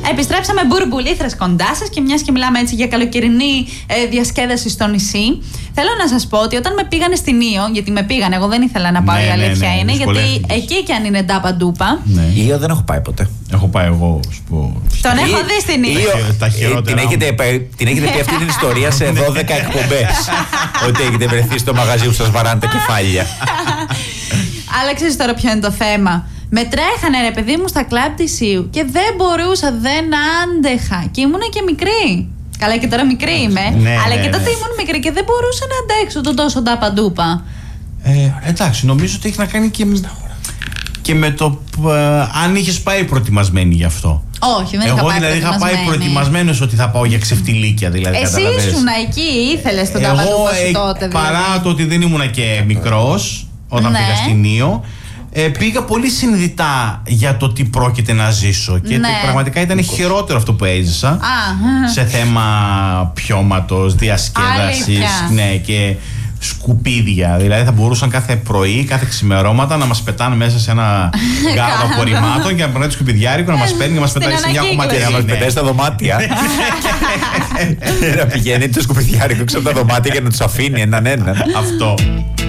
Επιστρέψαμε μπουρμπουλήθρες κοντά σας και μιας και μιλάμε έτσι για καλοκαιρινή διασκέδαση στο νησί. Θέλω να σας πω ότι όταν με πήγανε στην Ήο, γιατί με πήγανε, εγώ δεν ήθελα να πάω, η αλήθεια είναι, γιατί εκεί κι αν είναι ντάπα ντούπα. Ήο δεν έχω πάει ποτέ. Έχω πάει εγώ. Τον έχω δει στην Ήο. Τα χειρότερα. Την έχετε πει αυτή την ιστορία σε 12 εκπομπές. Ότι έχετε βρεθεί στο μαγαζί που σας βαράνε τα κεφάλια. Αλλά ξέρεις τώρα ποιο είναι το θέμα. Με τρέχανε ρε παιδί μου στα κλαμπ της Ήου και δεν μπορούσα, δεν άντεχα. Και ήμουν και μικρή. Καλά, και τώρα μικρή είμαι. Αλλά και τότε ήμουν μικρή και δεν μπορούσα να αντέξω τον τόσο τάπα-ντούπα. Εντάξει, νομίζω ότι έχει να κάνει και με το αν είχες πάει προετοιμασμένη γι' αυτό. Όχι, δεν είχα πάει. Εγώ δηλαδή είχα πάει προετοιμασμένος ότι θα πάω για ξεφτιλίκια. Δηλαδή, εσύ ήσουν εκεί, ήθελες τον τάπα-ντούπα σου τότε. Παρά το ότι δεν ήμουν και μικρός όταν πήγα στην Ήο. Πήγα πολύ συνειδητά για το τι πρόκειται να ζήσω και πραγματικά ήταν χειρότερο αυτό που έζησα σε θέμα πιώματος, διασκέδασης και σκουπίδια. Δηλαδή θα μπορούσαν κάθε πρωί, κάθε ξημερώματα να μας πετάνε μέσα σε ένα γάδο απορριμμάτων και να περνάει το σκουπιδιάρικο να μας παίρνει και να μας πετάει σε μια κομματιά. Και να μας πετάει στα δωμάτια. Να πηγαίνει το σκουπιδιάρικο έξω από τα δωμάτια και να τους αφήνει έναν. Αυτό.